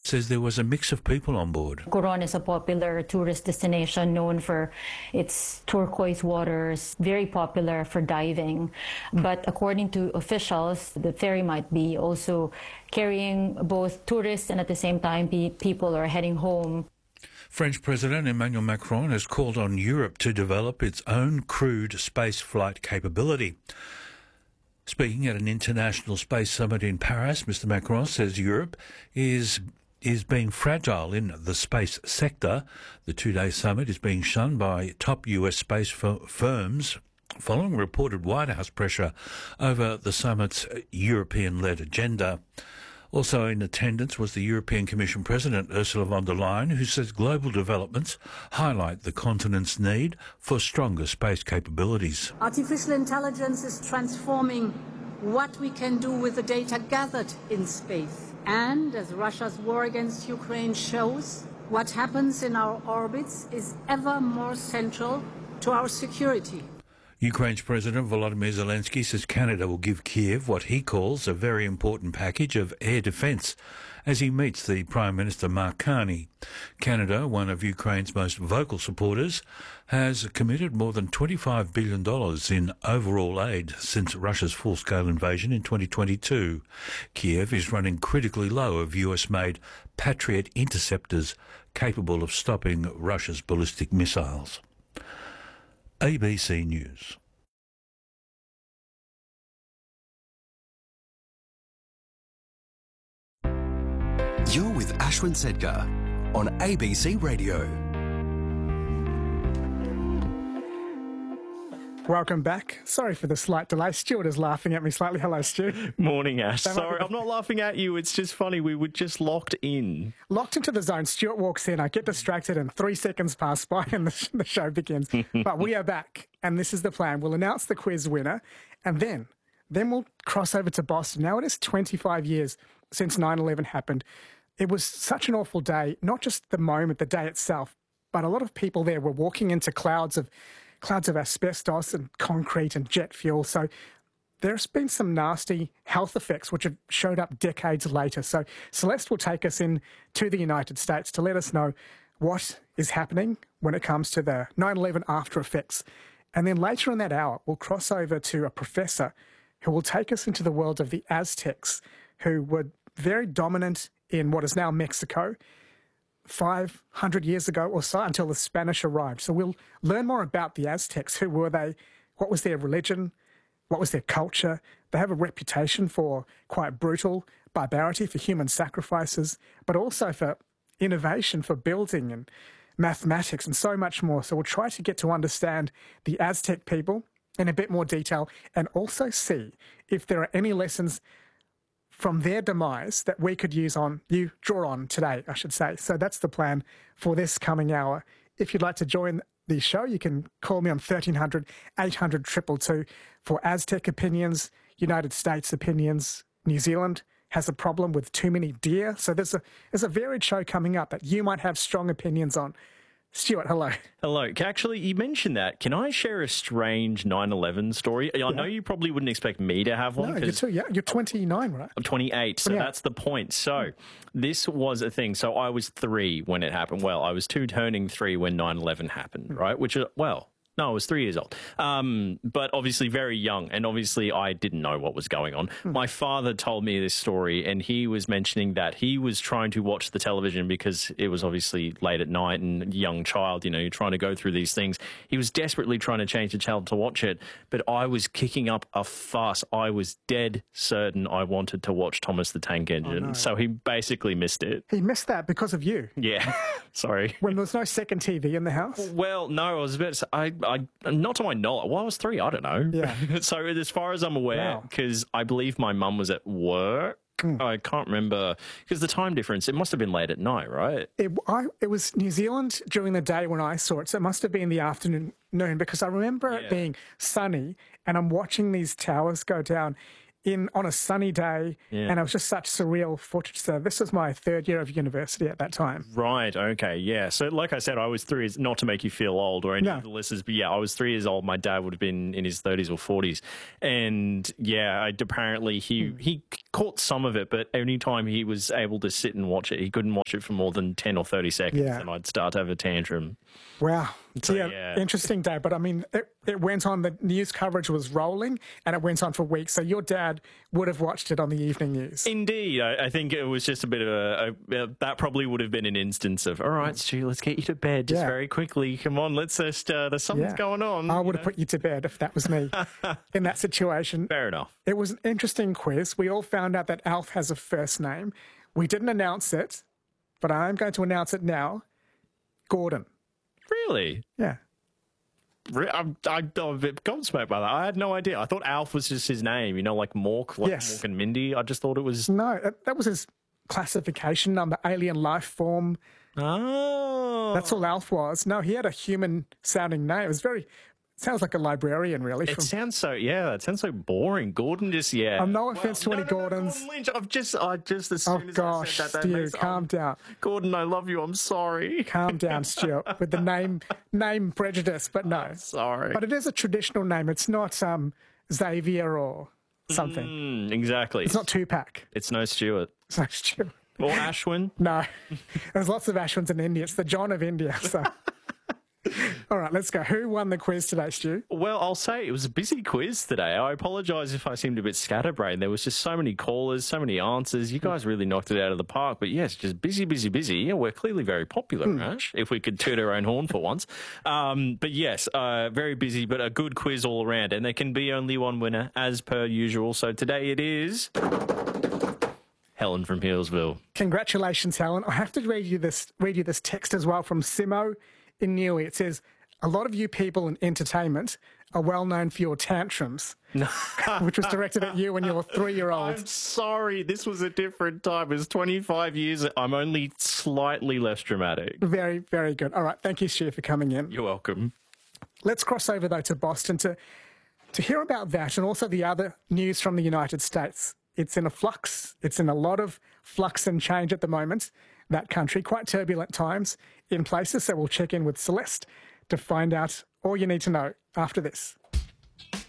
says there was a mix of people on board. Coron is a popular tourist destination known for its turquoise waters, very popular for diving. But according to officials, the ferry might be also carrying both tourists and at the same time people are heading home. French President Emmanuel Macron has called on Europe to develop its own crewed space flight capability. Speaking at an international space summit in Paris, Mr. Macron says Europe is being fragile in the space sector. The two-day summit is being shunned by top US space firms following reported White House pressure over the summit's European-led agenda. Also in attendance was the European Commission President Ursula von der Leyen, who says global developments highlight the continent's need for stronger space capabilities. Artificial intelligence is transforming what we can do with the data gathered in space. And as Russia's war against Ukraine shows, what happens in our orbits is ever more central to our security. Ukraine's President Volodymyr Zelensky says Canada will give Kiev what he calls a very important package of air defence as he meets the Prime Minister Mark Carney. Canada, one of Ukraine's most vocal supporters, has committed more than $25 billion in overall aid since Russia's full-scale invasion in 2022. Kiev is running critically low of US-made Patriot interceptors capable of stopping Russia's ballistic missiles. ABC News. You're with Ashwin Sedgar on ABC Radio. Welcome back. Sorry for the slight delay. Stuart is laughing at me slightly. Hello, Stu. Morning, Ash. Sorry, I'm not laughing at you. It's just funny. We were just locked in. Locked into the zone. Stuart walks in. I get distracted and 3 seconds pass by and the show begins. But we are back, and this is the plan. We'll announce the quiz winner, and then we'll cross over to Boston. Now it is 25 years since 9/11 happened. It was such an awful day, not just the moment, the day itself, but a lot of people there were walking into clouds of asbestos and concrete and jet fuel. So there's been some nasty health effects which have showed up decades later. So Celeste will take us in to the United States to let us know what is happening when it comes to the 9/11 after effects. And then later in that hour, we'll cross over to a professor who will take us into the world of the Aztecs, who were very dominant in what is now Mexico 500 years ago or so, until the Spanish arrived. So we'll learn more about the Aztecs. Who were they? What was their religion? What was their culture? They have a reputation for quite brutal barbarity, for human sacrifices, but also for innovation, for building and mathematics and so much more. So we'll try to get to understand the Aztec people in a bit more detail and also see if there are any lessons from their demise that we could draw on today, I should say. So that's the plan for this coming hour. If you'd like to join the show, you can call me on 1300 800 222 for Aztec opinions, United States opinions. New Zealand has a problem with too many deer. So there's a varied show coming up that you might have strong opinions on. Stuart, hello. Hello. Actually, you mentioned that. Can I share a strange 9/11 story? I know you probably wouldn't expect me to have one. No, you're too young. You're 29, right? I'm 28, so that's the point. So this was a thing. So I was 3 when it happened. Well, I was 2 turning 3 when 9/11 happened, right? Which, no, I was 3 years old, but obviously very young, and obviously I didn't know what was going on. My father told me this story, and he was mentioning that he was trying to watch the television because it was obviously late at night and young child, you're trying to go through these things. He was desperately trying to change the channel to watch it, but I was kicking up a fuss. I was dead certain I wanted to watch Thomas the Tank Engine, so he basically missed it. He missed that because of you? Yeah, sorry. When there was no second TV in the house? Well, no, I was about to say, not to my knowledge. Well, I was 3. I don't know. Yeah. So as far as I'm aware, because I believe my mum was at work. I can't remember, because the time difference, it must have been late at night, right? It was New Zealand during the day when I saw it, so it must have been the afternoon, because I remember it being sunny, and I'm watching these towers go down on a sunny day, and it was just such surreal footage. So this was my third year of university at that time. Right, okay, yeah. So like I said, I was 3 years, not to make you feel old or any of the listeners, but yeah, I was 3 years old. My dad would have been in his 30s or 40s. And yeah, apparently he caught some of it, but any time he was able to sit and watch it, he couldn't watch it for more than 10 or 30 seconds, and I'd start to have a tantrum. Wow. So, yeah, interesting day. But I mean, it went on, the news coverage was rolling, and it went on for weeks. So your dad would have watched it on the evening news. Indeed. I think it was just a bit of that probably would have been an instance of, all right, Stu, let's get you to bed just very quickly. Come on, let's just, there's something going on. I would have put you to bed if that was me in that situation. Fair enough. It was an interesting quiz. We all found out that Alf has a first name. We didn't announce it, but I'm going to announce it now. Gordon. Really? Yeah. I'm a bit gobsmacked by that. I had no idea. I thought Alf was just his name, you know, like Mork, Mork and Mindy. I just thought it was... No, that was his classification number, alien life form. Oh. That's all Alf was. No, he had a human-sounding name. It was sounds like a librarian, really. It sounds so, it sounds so boring. Gordon just, no offense to any Gordons. Gordon Lynch, I just as soon as I said that, Stu, calm down. Gordon, I love you. I'm sorry. Calm down, Stuart, with the name prejudice, but no. Sorry. But it is a traditional name. It's not Xavier or something. Exactly. It's not Tupac. It's no Stuart. It's no Stuart. Or Ashwin. No. There's lots of Ashwins in India. It's the John of India, so... All right, let's go. Who won the quiz today, Stu? Well, I'll say it was a busy quiz today. I apologise if I seemed a bit scatterbrained. There was just so many callers, so many answers. You guys really knocked it out of the park. But yes, just busy, busy, busy. Yeah, we're clearly very popular, Ash, if we could toot our own horn for once. But yes, very busy, but a good quiz all around. And there can be only one winner, as per usual. So today it is... Helen from Healesville. Congratulations, Helen. I have to read you this text as well from Simo in Newey. It says, a lot of you people in entertainment are well known for your tantrums, which was directed at you when you were 3-year-old. I'm sorry, this was a different time. It was 25 years. I'm only slightly less dramatic. Very, very good. All right, thank you, Stu, for coming in. You're welcome. Let's cross over, though, to Boston to hear about that and also the other news from the United States. It's in a flux. It's in a lot of flux and change at the moment, that country. Quite turbulent times in places. So we'll check in with Celeste to find out all you need to know after this.